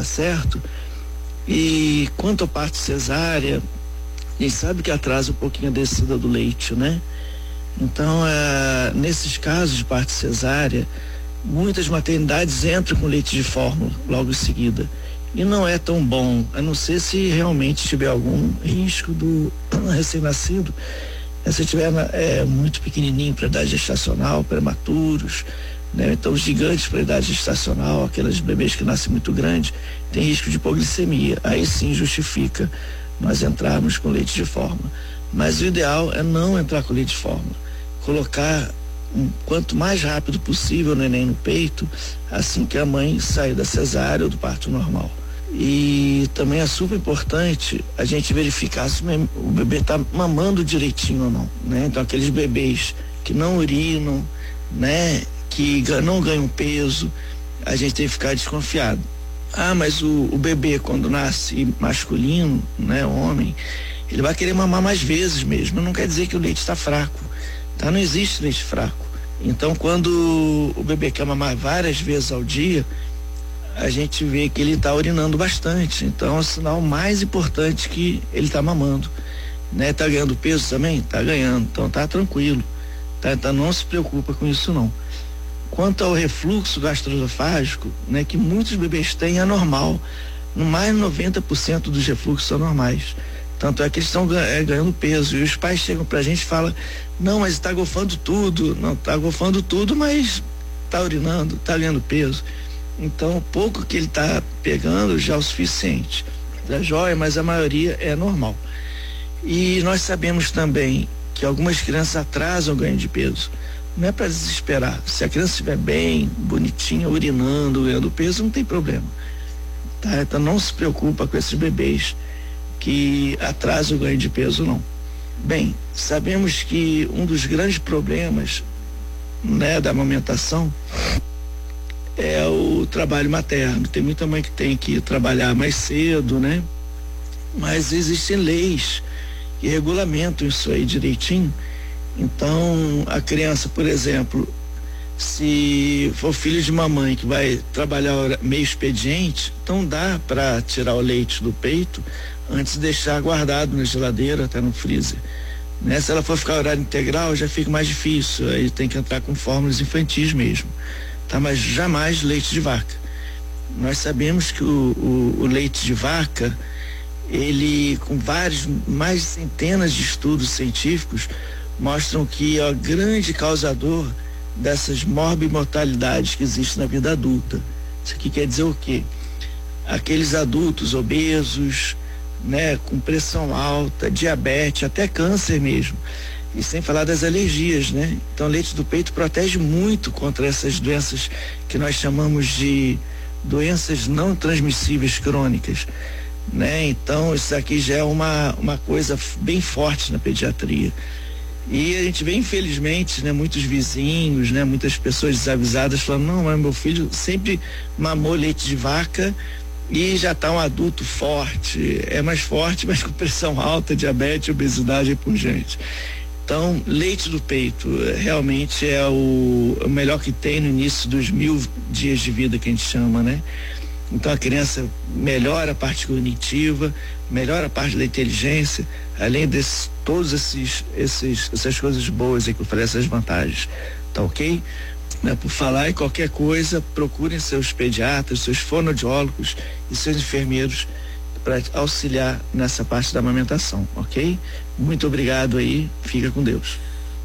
tá certo? E quanto ao parto cesárea, a gente sabe que atrasa um pouquinho a descida do leite, né? Então, nesses casos de parto cesárea, muitas maternidades entram com leite de fórmula logo em seguida. E não é tão bom, a não ser se realmente tiver algum risco do recém-nascido. Se tiver muito pequenininho para idade gestacional, prematuros, né? Então, os gigantes para idade gestacional, aqueles bebês que nascem muito grandes, tem risco de hipoglicemia. Aí sim justifica nós entrarmos com leite de fórmula. Mas o ideal é não entrar com leite de fórmula. Colocar quanto mais rápido possível o neném no peito, assim que a mãe sair da cesárea ou do parto normal. E também é super importante a gente verificar se o bebê está mamando direitinho ou não, né? Então, aqueles bebês que não urinam, né? Que não ganham peso, a gente tem que ficar desconfiado. Mas o bebê, quando nasce masculino, né? Homem, ele vai querer mamar mais vezes mesmo. Não quer dizer que o leite está fraco, tá? Não existe leite fraco. Então, quando o bebê quer mamar várias vezes ao dia, a gente vê que ele está urinando bastante. Então, é o sinal mais importante que ele está mamando, né? Tá ganhando peso também? Tá ganhando. Então, tá tranquilo, tá? Então, não se preocupa com isso, não. Quanto ao refluxo gastroesofágico, né, que muitos bebês têm, é normal. No mais de 90% dos refluxos são normais. Tanto é que eles estão ganhando peso. E os pais chegam pra gente e falam: não, mas está golfando tudo. Não, está golfando tudo, mas está urinando, está ganhando peso. Então, o pouco que ele está pegando já é o suficiente. É jóia, mas a maioria é normal. E nós sabemos também que algumas crianças atrasam o ganho de peso. Não é para desesperar. Se a criança estiver bem, bonitinha, urinando, ganhando peso, não tem problema, tá? Então, não se preocupa com esses bebês que atrasam o ganho de peso, não. Bem, sabemos que um dos grandes problemas, né, da amamentação é o trabalho materno. Tem muita mãe que tem que trabalhar mais cedo, né? Mas existem leis que regulamentam isso aí direitinho. Então, a criança, por exemplo, se for filho de uma mãe que vai trabalhar meio expediente, então dá para tirar o leite do peito antes de deixar guardado na geladeira, até no freezer, né? Se ela for ficar horário integral, já fica mais difícil, aí tem que entrar com fórmulas infantis mesmo, tá? Mas jamais leite de vaca. Nós sabemos que o leite de vaca, ele, com mais de centenas de estudos científicos, mostram que é o grande causador dessas morbimortalidades que existem na vida adulta. Isso aqui quer dizer o quê? Aqueles adultos obesos, né, com pressão alta, diabetes, até câncer mesmo. E sem falar das alergias, né? Então, o leite do peito protege muito contra essas doenças que nós chamamos de doenças não transmissíveis crônicas, né? Então, isso aqui já é uma coisa bem forte na pediatria. E a gente vê, infelizmente, né, muitos vizinhos, né, muitas pessoas desavisadas falando: não, mas meu filho sempre mamou leite de vaca e já está um adulto forte, é mais forte, mas com pressão alta, diabetes, obesidade e pungente. Então, leite do peito realmente é o melhor que tem no início dos 1000 dias de vida, que a gente chama, né? Então, a criança melhora a parte cognitiva, melhora a parte da inteligência, além de todas essas coisas boas aí que eu falei, essas vantagens, tá ok? Né? Por falar em qualquer coisa, procurem seus pediatras, seus fonoaudiólogos e seus enfermeiros para auxiliar nessa parte da amamentação, ok? Muito obrigado aí, fica com Deus.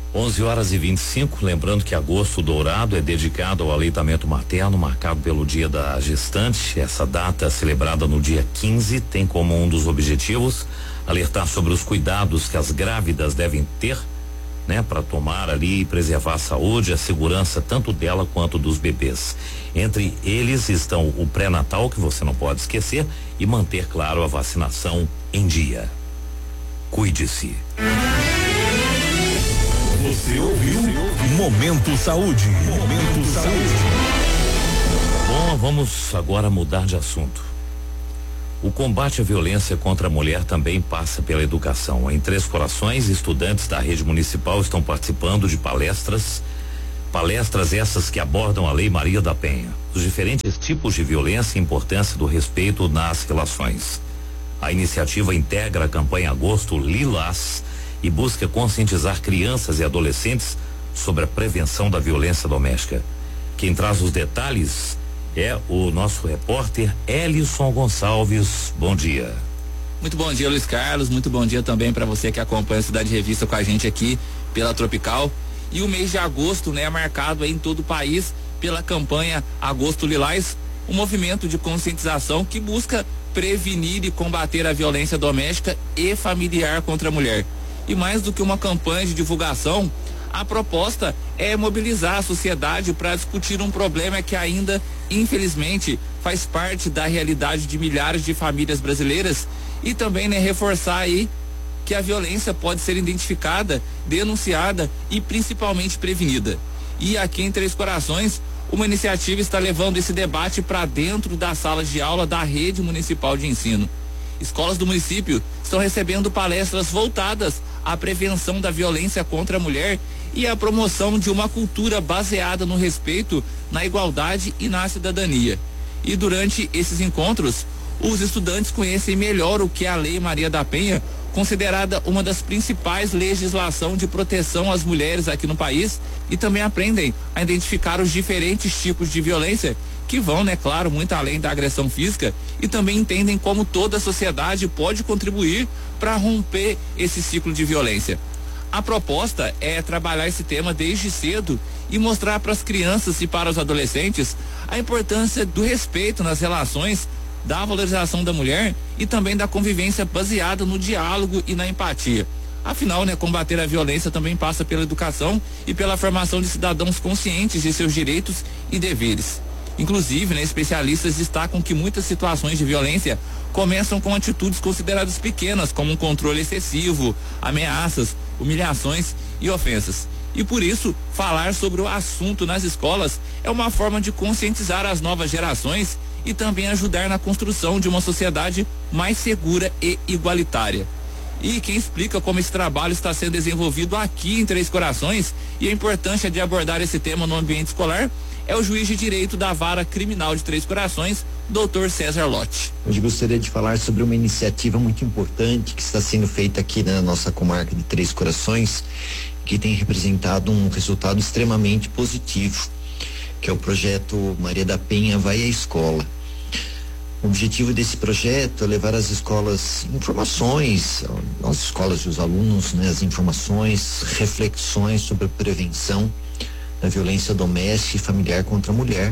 11h25, lembrando que agosto dourado é dedicado ao aleitamento materno, marcado pelo Dia da Gestante. Essa data, celebrada no dia 15, tem como um dos objetivos alertar sobre os cuidados que as grávidas devem ter, né, para tomar ali e preservar a saúde e a segurança tanto dela quanto dos bebês. Entre eles estão o pré-natal, que você não pode esquecer, e manter, claro, a vacinação em dia. Cuide-se. Você ouviu? Momento Saúde. Momento Saúde. Bom, vamos agora mudar de assunto. O combate à violência contra a mulher também passa pela educação. Em Três Corações, estudantes da rede municipal estão participando de palestras Palestras essas que abordam a Lei Maria da Penha, os diferentes tipos de violência e importância do respeito nas relações. A iniciativa integra a campanha Agosto Lilás e busca conscientizar crianças e adolescentes sobre a prevenção da violência doméstica. Quem traz os detalhes é o nosso repórter Elison Gonçalves. Bom dia. Muito bom dia, Luiz Carlos. Muito bom dia também para você que acompanha a Cidade Revista com a gente aqui pela Tropical. E o mês de agosto, né, é marcado aí em todo o país pela campanha Agosto Lilás, um movimento de conscientização que busca prevenir e combater a violência doméstica e familiar contra a mulher. E mais do que uma campanha de divulgação, a proposta é mobilizar a sociedade para discutir um problema que ainda, infelizmente, faz parte da realidade de milhares de famílias brasileiras e também, né, reforçar aí que a violência pode ser identificada, denunciada e principalmente prevenida. E aqui em Três Corações, uma iniciativa está levando esse debate para dentro das salas de aula da rede municipal de ensino. Escolas do município estão recebendo palestras voltadas à prevenção da violência contra a mulher e à promoção de uma cultura baseada no respeito, na igualdade e na cidadania. E durante esses encontros, os estudantes conhecem melhor o que é a Lei Maria da Penha, considerada uma das principais legislações de proteção às mulheres aqui no país, e também aprendem a identificar os diferentes tipos de violência que vão, né, claro, muito além da agressão física, e também entendem como toda a sociedade pode contribuir para romper esse ciclo de violência. A proposta é trabalhar esse tema desde cedo e mostrar para as crianças e para os adolescentes a importância do respeito nas relações, da valorização da mulher e também da convivência baseada no diálogo e na empatia. Afinal, né, combater a violência também passa pela educação e pela formação de cidadãos conscientes de seus direitos e deveres. Inclusive, né, especialistas destacam que muitas situações de violência começam com atitudes consideradas pequenas, como um controle excessivo, ameaças, humilhações e ofensas. E por isso, falar sobre o assunto nas escolas é uma forma de conscientizar as novas gerações e também ajudar na construção de uma sociedade mais segura e igualitária. E quem explica como esse trabalho está sendo desenvolvido aqui em Três Corações e a importância de abordar esse tema no ambiente escolar é o juiz de direito da Vara Criminal de Três Corações, Dr. César Lotti. Hoje gostaria de falar sobre uma iniciativa muito importante que está sendo feita aqui na nossa comarca de Três Corações, que tem representado um resultado extremamente positivo, que é o projeto Maria da Penha Vai à Escola. O objetivo desse projeto é levar às escolas informações, às escolas e os alunos, né, as informações, reflexões sobre a prevenção da violência doméstica e familiar contra a mulher.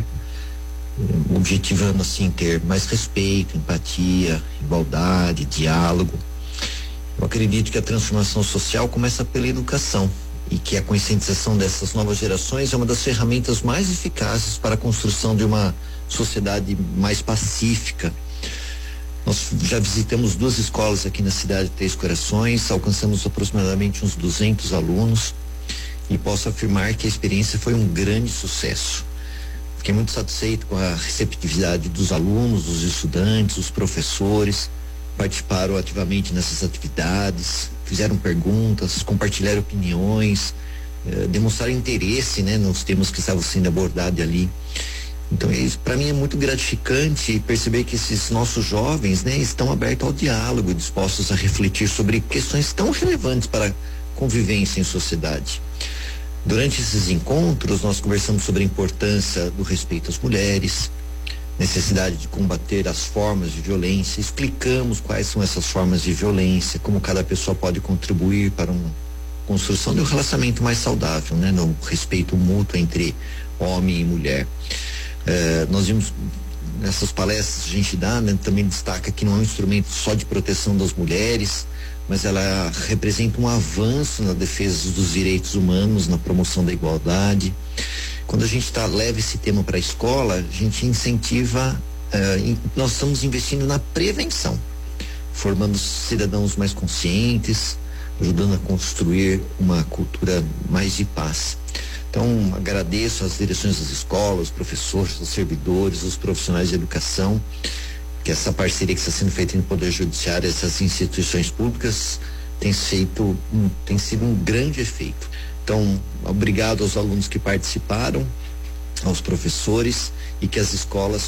O objetivo é, assim, ter mais respeito, empatia, igualdade, diálogo. Eu acredito que a transformação social começa pela educação e que a conscientização dessas novas gerações é uma das ferramentas mais eficazes para a construção de uma sociedade mais pacífica. Nós já visitamos 2 escolas aqui na cidade de Três Corações, alcançamos aproximadamente uns 200 alunos e posso afirmar que a experiência foi um grande sucesso. Fiquei muito satisfeito com a receptividade dos alunos, dos estudantes, dos professores. Participaram ativamente nessas atividades, fizeram perguntas, compartilharam opiniões, demonstraram interesse, né, nos temas que estavam sendo abordados ali. Então, isso para mim é muito gratificante perceber que esses nossos jovens, né, estão abertos ao diálogo, dispostos a refletir sobre questões tão relevantes para a convivência em sociedade. Durante esses encontros, nós conversamos sobre a importância do respeito às mulheres, necessidade de combater as formas de violência, explicamos quais são essas formas de violência, como cada pessoa pode contribuir para uma construção de um relacionamento mais saudável, né, no respeito mútuo entre homem e mulher. Nós vimos nessas palestras a gente dá, né, também destaca que não é um instrumento só de proteção das mulheres, mas ela representa um avanço na defesa dos direitos humanos, na promoção da igualdade. Quando a gente leva esse tema para a escola, a gente incentiva, nós estamos investindo na prevenção, formando cidadãos mais conscientes, ajudando a construir uma cultura mais de paz. Então, agradeço às direções das escolas, os professores, os servidores, os profissionais de educação, que essa parceria que está sendo feita entre o Poder Judiciário e essas instituições públicas tem sido um grande efeito. Então, obrigado aos alunos que participaram, aos professores, e que as escolas